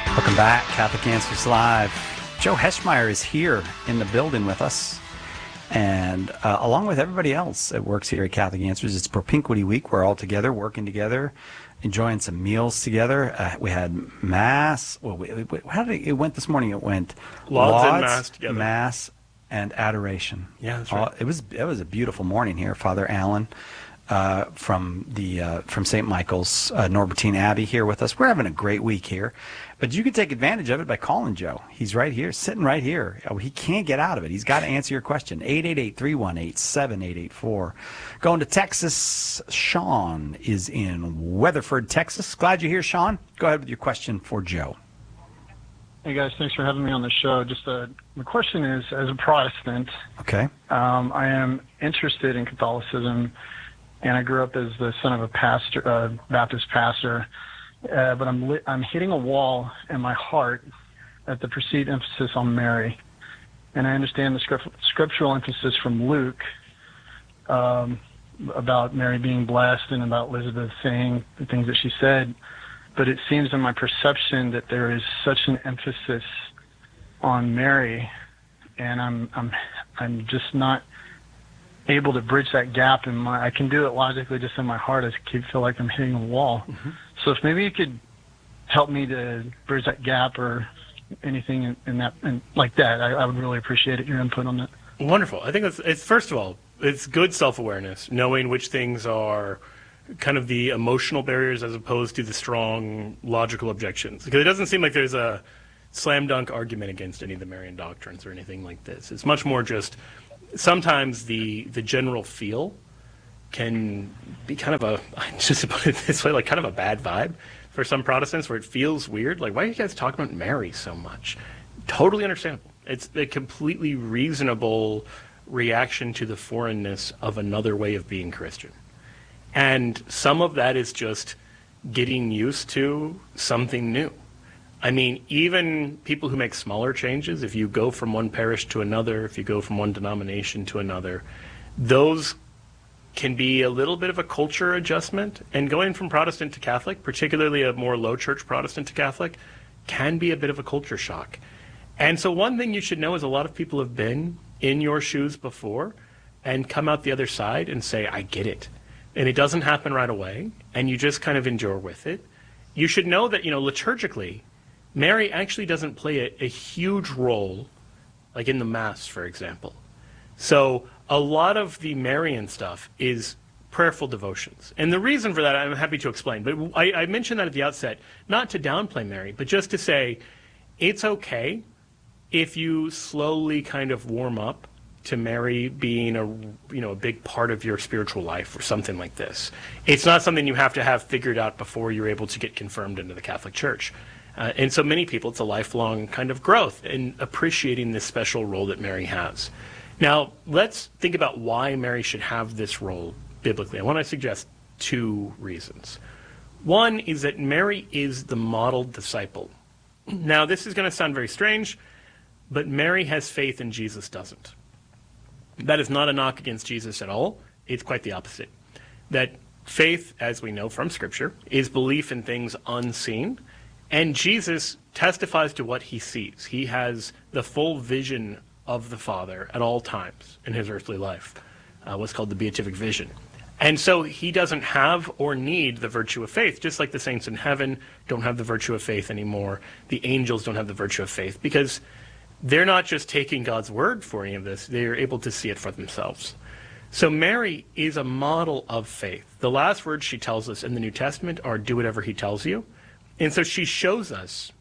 Welcome back, Catholic Answers Live. Joe Heschmeyer is here in the building with us, and along with everybody else that works here at Catholic Answers. It's Propinquity Week. We're all together, working together, enjoying some meals together. We had Mass. Well, how did it went this morning? It went Lauds and Mass together. Mass and Adoration. Yeah, that's right. It was a beautiful morning here. Father Allen from St. Michael's Norbertine Abbey here with us. We're having a great week here, but you can take advantage of it by calling Joe. He's right here, sitting right here. He can't get out of it. He's got to answer your question. 888-318-7884. Going to Texas, Sean is in Weatherford, Texas. Glad you're here, Sean. Go ahead with your question for Joe. Hey guys, thanks for having me on the show. Just my question is, as a Protestant, okay, I am interested in Catholicism, and I grew up as the son of a pastor, Baptist pastor. But I'm hitting a wall in my heart at the perceived emphasis on Mary, and I understand the scriptural emphasis from Luke about Mary being blessed and about Elizabeth saying the things that she said. But it seems in my perception that there is such an emphasis on Mary, and I'm just not able to bridge that gap in my. I can do it logically just in my heart. I feel like I'm hitting a wall. Mm-hmm. So if maybe you could help me to bridge that gap or anything in that and like that, I would really appreciate it, your input on that. Wonderful. I think it's first of all, it's good self-awareness, knowing which things are kind of the emotional barriers as opposed to the strong logical objections. Because it doesn't seem like there's a slam dunk argument against any of the Marian doctrines or anything like this. It's much more just sometimes the general feel can be kind of a, just to put it this way, like kind of a bad vibe for some Protestants where it feels weird. Like, why are you guys talking about Mary so much? Totally understandable. It's a completely reasonable reaction to the foreignness of another way of being Christian. And some of that is just getting used to something new. I mean, even people who make smaller changes, if you go from one parish to another, if you go from one denomination to another, those can be a little bit of a culture adjustment. And going from Protestant to Catholic, particularly a more low church Protestant to Catholic, can be a bit of a culture shock. And so one thing you should know is a lot of people have been in your shoes before and come out the other side and say, I get it. And it doesn't happen right away, and you just kind of endure with it. You should know that, liturgically, Mary actually doesn't play a huge role, like in the Mass, for example. So a lot of the Marian stuff is prayerful devotions. And the reason for that, I'm happy to explain. But I mentioned that at the outset, not to downplay Mary, but just to say it's okay if you slowly kind of warm up to Mary being a big part of your spiritual life or something like this. It's not something you have to have figured out before you're able to get confirmed into the Catholic Church. And so many people, it's a lifelong kind of growth in appreciating this special role that Mary has. Now, let's think about why Mary should have this role biblically. I want to suggest two reasons. One is that Mary is the model disciple. Now, this is going to sound very strange, but Mary has faith and Jesus doesn't. That is not a knock against Jesus at all. It's quite the opposite. That faith, as we know from Scripture, is belief in things unseen, and Jesus testifies to what he sees. He has the full vision of the Father at all times in his earthly life, what's called the beatific vision. And so he doesn't have or need the virtue of faith, just like the saints in heaven don't have the virtue of faith anymore. The angels don't have the virtue of faith, because they're not just taking God's word for any of this, they're able to see it for themselves. So Mary is a model of faith. The last words she tells us in the New Testament are, do whatever he tells you. And so she shows us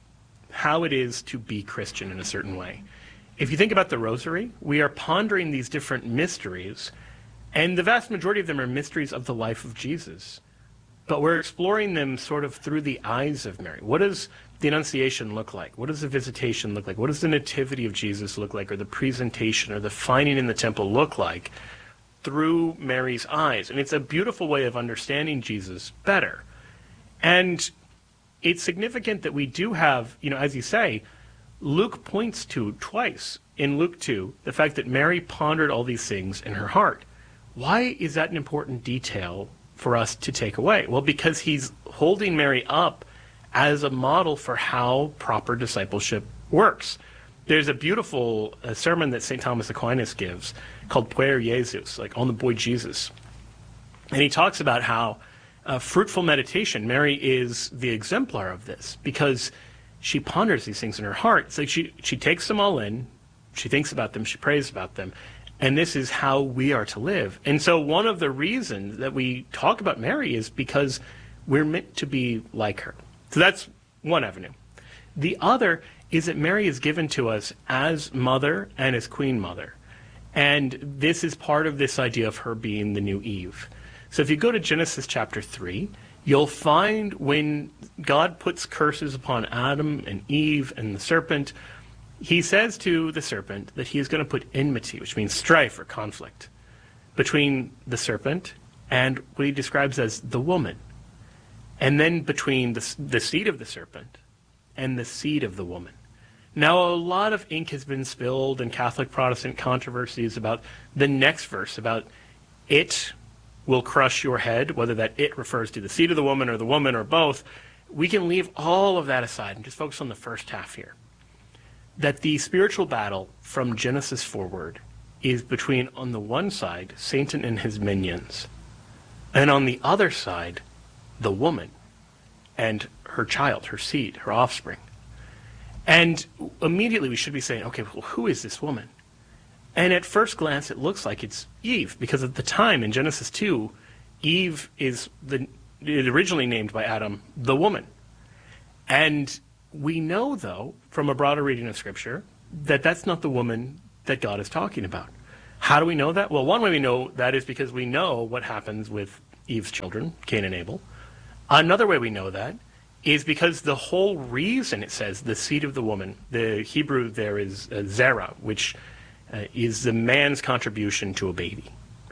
how it is to be Christian in a certain way. If you think about the Rosary, we are pondering these different mysteries, and the vast majority of them are mysteries of the life of Jesus. But we're exploring them sort of through the eyes of Mary. What does the Annunciation look like? What does the Visitation look like? What does the Nativity of Jesus look like, or the Presentation, or the Finding in the Temple look like through Mary's eyes? And it's a beautiful way of understanding Jesus better. And it's significant that we do have, as you say, Luke points to twice in Luke 2 the fact that Mary pondered all these things in her heart. Why is that an important detail for us to take away? Well, because he's holding Mary up as a model for how proper discipleship works. There's a beautiful sermon that St. Thomas Aquinas gives called Puer Jesus, like on the boy Jesus. And he talks about how fruitful meditation, Mary is the exemplar of this, because she ponders these things in her heart. It's like she takes them all in, she thinks about them, she prays about them, and this is how we are to live. And so one of the reasons that we talk about Mary is because we're meant to be like her. So that's one avenue. The other is that Mary is given to us as mother and as queen mother. And this is part of this idea of her being the new Eve. So if you go to Genesis chapter 3, you'll find when God puts curses upon Adam and Eve and the serpent, he says to the serpent that he is going to put enmity, which means strife or conflict, between the serpent and what he describes as the woman. And then between the seed of the serpent and the seed of the woman. Now, a lot of ink has been spilled in Catholic Protestant controversies about the next verse, about it will crush your head, whether that it refers to the seed of the woman or both. We can leave all of that aside and just focus on the first half here. That the spiritual battle from Genesis forward is between, on the one side, Satan and his minions, and on the other side, the woman and her child, her seed, her offspring. And immediately we should be saying, okay, well, who is this woman? And at first glance, it looks like it's Eve, because at the time in Genesis 2, Eve is originally named by Adam, the woman. And we know, though, from a broader reading of Scripture, that that's not the woman that God is talking about. How do we know that? Well, one way we know that is because we know what happens with Eve's children, Cain and Abel. Another way we know that is because the whole reason it says the seed of the woman, the Hebrew there is zera, which is the man's contribution to a baby.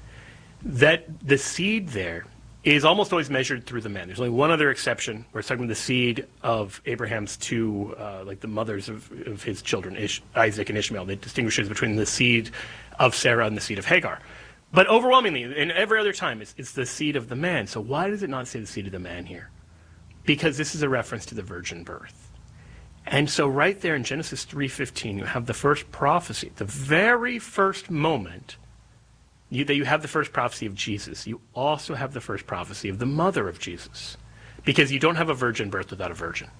That the seed there is almost always measured through the man. There's only one other exception where it's talking about the seed of Abraham's two, like the mothers of his children, Isaac and Ishmael. That distinguishes between the seed of Sarah and the seed of Hagar. But overwhelmingly, in every other time, it's the seed of the man. So why does it not say the seed of the man here? Because this is a reference to the virgin birth. And so right there in Genesis 3:15, you have the first prophecy, the very first moment that you have the first prophecy of Jesus. You also have the first prophecy of the mother of Jesus, because you don't have a virgin birth without a virgin.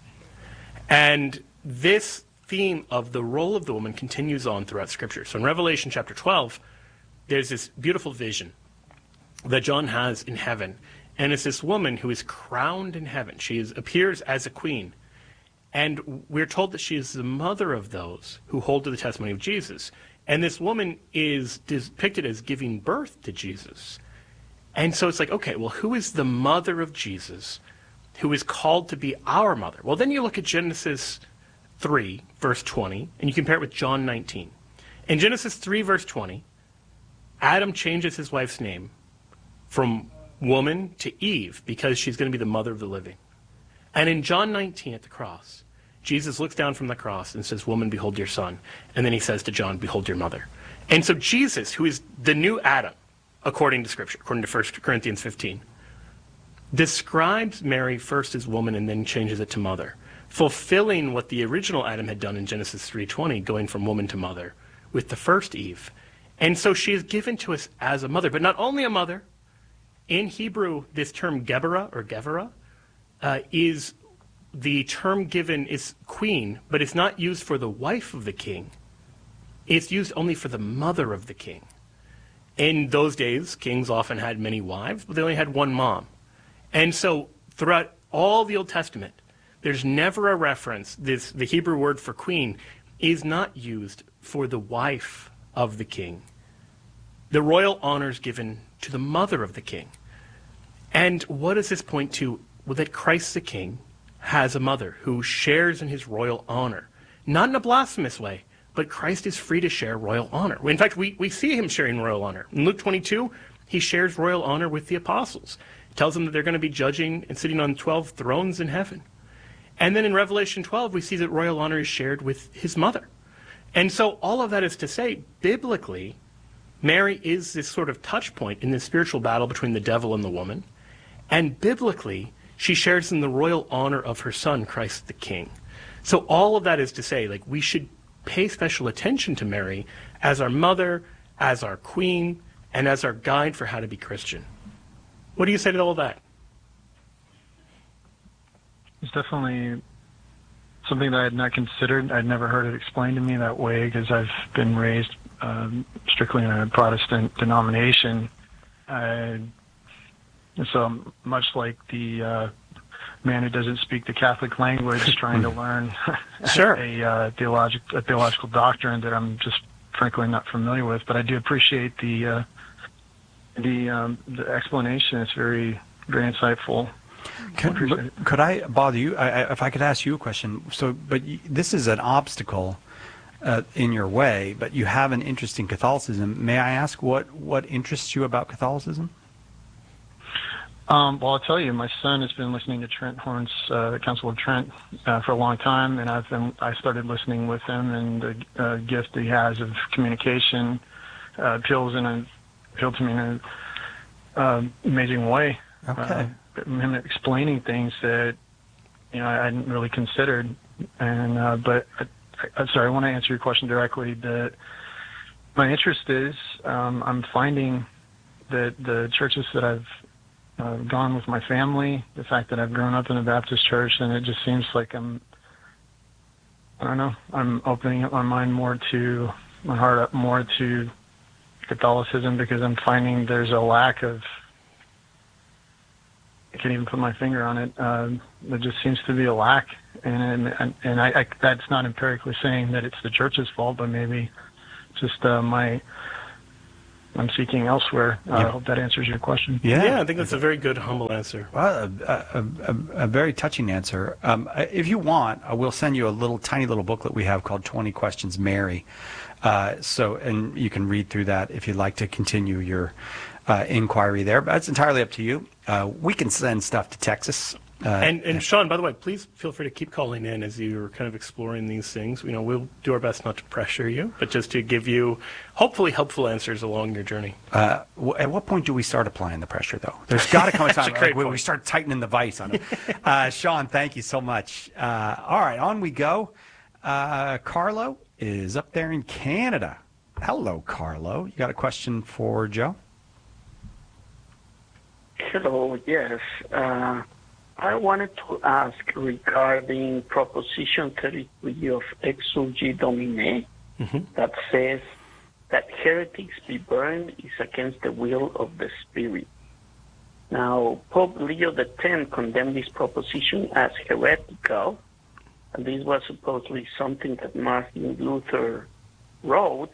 And this theme of the role of the woman continues on throughout Scripture. So in Revelation chapter 12, there's this beautiful vision that John has in heaven. And it's this woman who is crowned in heaven. She appears as a queen. And we're told that she is the mother of those who hold to the testimony of Jesus. And this woman is depicted as giving birth to Jesus. And so it's like, okay, well, who is the mother of Jesus who is called to be our mother? Well, then you look at Genesis 3, verse 20, and you compare it with John 19. In Genesis 3, verse 20, Adam changes his wife's name from woman to Eve because she's going to be the mother of the living. And in John 19 at the cross, Jesus looks down from the cross and says, "Woman, behold your son." And then he says to John, "Behold your mother." And so Jesus, who is the new Adam, according to Scripture, according to 1 Corinthians 15, describes Mary first as woman and then changes it to mother, fulfilling what the original Adam had done in Genesis 3:20, going from woman to mother with the first Eve. And so she is given to us as a mother, but not only a mother. In Hebrew, this term Geberah or Gevurah is the term given is queen, but it's not used for the wife of the king. It's used only for the mother of the king. In those days, kings often had many wives, but they only had one mom. And so throughout all the Old Testament, there's never a reference. The Hebrew word for queen is not used for the wife of the king. The royal honor is given to the mother of the king. And what does this point to? Well, that Christ the King has a mother who shares in his royal honor. Not in a blasphemous way, but Christ is free to share royal honor. In fact, we see him sharing royal honor. In Luke 22, he shares royal honor with the apostles. He tells them that they're going to be judging and sitting on 12 thrones in heaven. And then in Revelation 12, we see that royal honor is shared with his mother. And so all of that is to say, biblically, Mary is this sort of touch point in the spiritual battle between the devil and the woman. And biblically, she shares in the royal honor of her son, Christ the King. So all of that is to say, like, we should pay special attention to Mary as our mother, as our queen, and as our guide for how to be Christian. What do you say to all that? It's definitely something that I had not considered. I'd never heard it explained to me that way because I've been raised strictly in a Protestant denomination. So much like the man who doesn't speak the Catholic language trying to learn Sure. a theological doctrine that I'm just frankly not familiar with. But I do appreciate the explanation. It's very, very insightful. Could I bother you? If I could ask you a question. But this is an obstacle in your way, but you have an interest in Catholicism. May I ask what interests you about Catholicism? Well, I'll tell you, my son has been listening to Trent Horn's Council of Trent for a long time, and I started listening with him, and the gift he has of communication appealed to me in an amazing way. Okay. Him explaining things that I hadn't really considered, and but I'm sorry, I want to answer your question directly. That my interest is I'm finding that the churches that I've gone with my family, the fact that I've grown up in a Baptist church, and it just seems like I'm opening up my mind my heart up more to Catholicism, because I'm finding there's a lack of, I can't even put my finger on it, there just seems to be a lack, and I that's not empirically saying that it's the church's fault, but maybe just I'm seeking elsewhere. I hope that answers your question. Yeah, I think that's a very good, humble answer. Well, a very touching answer. If you want, I will send you a tiny little booklet we have called 20 Questions Mary. And you can read through that if you'd like to continue your inquiry there. But it's entirely up to you. We can send stuff to Texas. And Sean, by the way, please feel free to keep calling in as you're kind of exploring these things. We'll do our best not to pressure you, but just to give you hopefully helpful answers along your journey. At what point do we start applying the pressure, though? There's got to come a time when we start tightening the vice on it. Sean, thank you so much. All right, on we go. Carlo is up there in Canada. Hello, Carlo. You got a question for Joe? Hello, yes. I wanted to ask regarding Proposition 33 of Exsurgi Domine, that says that heretics be burned is against the will of the Spirit. Now, Pope Leo X condemned this proposition as heretical, and this was supposedly something that Martin Luther wrote,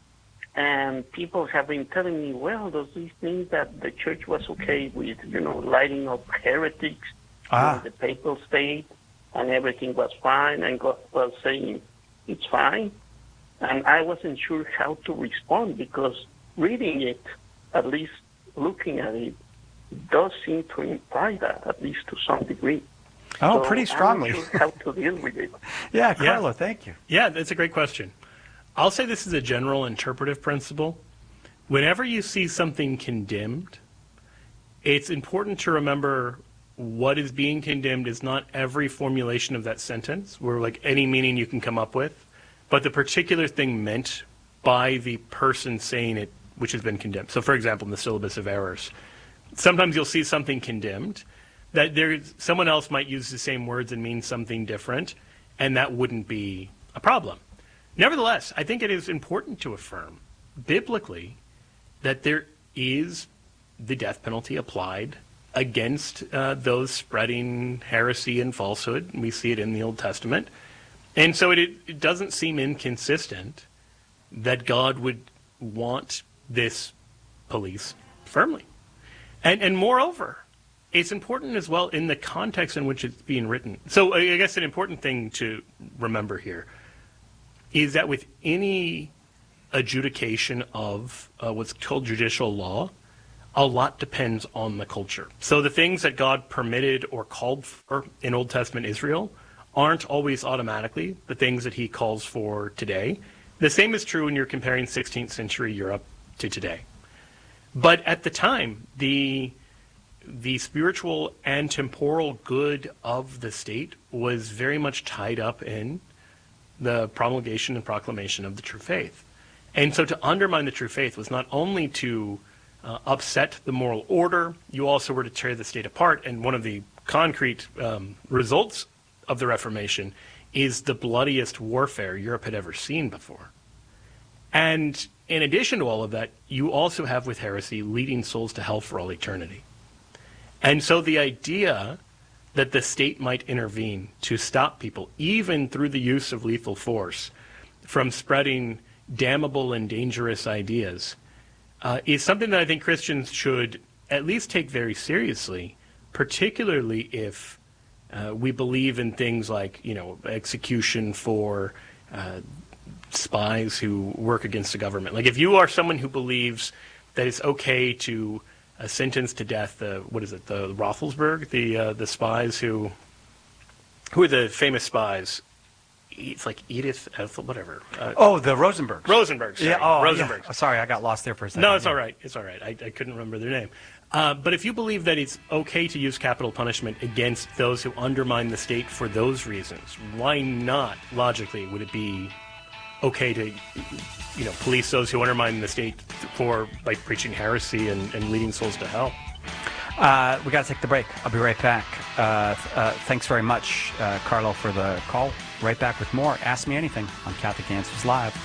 and people have been telling me, well, does this mean that the church was okay with, lighting up heretics in the papal state, and everything was fine, and God was saying it's fine? And I wasn't sure how to respond, because reading it, at least looking at it, does seem to imply that, at least to some degree. Oh, so pretty strongly. I'm not sure how to deal with it. Yeah, Carlo, thank you. Yeah, that's a great question. I'll say this is a general interpretive principle. Whenever you see something condemned, it's important to remember what is being condemned is not every formulation of that sentence, or like any meaning you can come up with, but the particular thing meant by the person saying it, which has been condemned. So, for example, in the Syllabus of Errors, sometimes you'll see something condemned that someone else might use the same words and mean something different, and that wouldn't be a problem. Nevertheless, I think it is important to affirm biblically that there is the death penalty applied against those spreading heresy and falsehood. We see it in the Old Testament. And so it doesn't seem inconsistent that God would want this police firmly. And moreover, it's important as well in the context in which it's being written. So I guess an important thing to remember here is that with any adjudication of what's called judicial law, a lot depends on the culture. So the things that God permitted or called for in Old Testament Israel aren't always automatically the things that he calls for today. The same is true when you're comparing 16th century Europe to today. But at the time, the the spiritual and temporal good of the state was very much tied up in the promulgation and proclamation of the true faith. And so to undermine the true faith was not only to upset the moral order, you also were to tear the state apart. And one of the concrete results of the Reformation is the bloodiest warfare Europe had ever seen before. And in addition to all of that, you also have with heresy leading souls to hell for all eternity. And so the idea that the state might intervene to stop people, even through the use of lethal force, from spreading damnable and dangerous ideas, is something that I think Christians should at least take very seriously, particularly if we believe in things like, execution for spies who work against the government. Like if you are someone who believes that it's okay to sentence to death the Roethlisberg, the spies who are the famous spies. It's like Edith, whatever. The Rosenbergs. Rosenbergs. Sorry. Yeah, Rosenbergs. Yeah. Sorry, I got lost there for a second. No, it's all right. It's all right. I couldn't remember their name. But if you believe that it's okay to use capital punishment against those who undermine the state for those reasons, why not, logically, would it be okay to, police those who undermine the state for, like, preaching heresy and leading souls to hell? We got to take the break. I'll be right back. Thanks very much, Carlo, for the call. Right back with more Ask Me Anything on Catholic Answers Live.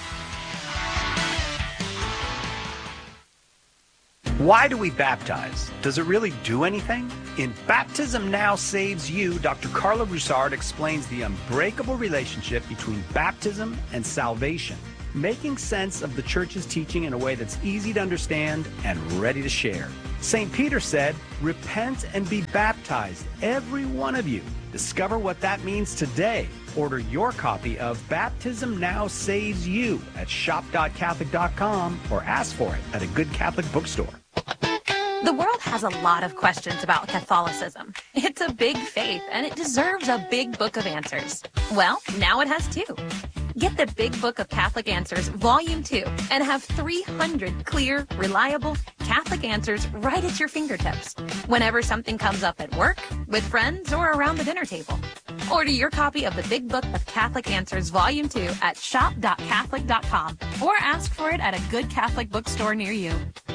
Why do we baptize? Does it really do anything? In Baptism Now Saves You, Dr. Carlo Broussard explains the unbreakable relationship between baptism and salvation, making sense of the Church's teaching in a way that's easy to understand and ready to share. St. Peter said, "Repent and be baptized, every one of you." Discover what that means today. Order your copy of Baptism Now Saves You at shop.catholic.com or ask for it at a good Catholic bookstore. The world has a lot of questions about Catholicism. It's a big faith, and it deserves a big book of answers. Well, now it has two. Get the Big Book of Catholic Answers, Volume 2, and have 300 clear, reliable Catholic answers right at your fingertips, whenever something comes up at work, with friends, or around the dinner table. Order your copy of the Big Book of Catholic Answers, Volume 2 at shop.catholic.com, or ask for it at a good Catholic bookstore near you.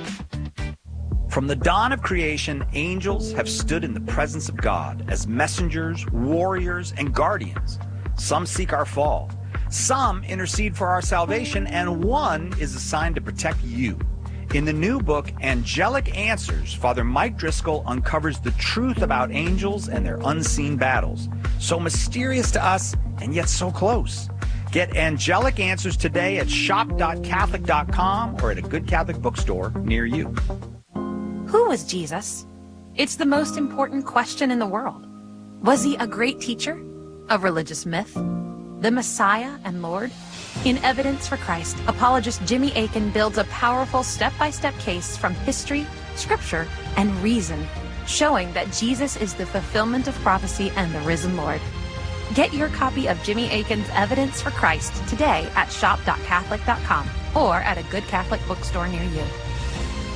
From the dawn of creation, angels have stood in the presence of God as messengers, warriors, and guardians. Some seek our fall. Some intercede for our salvation, and one is assigned to protect you. In the new book, Angelic Answers, Father Mike Driscoll uncovers the truth about angels and their unseen battles. So mysterious to us, and yet so close. Get Angelic Answers today at shop.catholic.com or at a good Catholic bookstore near you. Who was Jesus? It's the most important question in the world. Was he a great teacher? A religious myth? The Messiah and Lord? In Evidence for Christ, apologist Jimmy Akin builds a powerful step-by-step case from history, scripture, and reason, showing that Jesus is the fulfillment of prophecy and the risen Lord. Get your copy of Jimmy Akin's Evidence for Christ today at shop.catholic.com or at a good Catholic bookstore near you.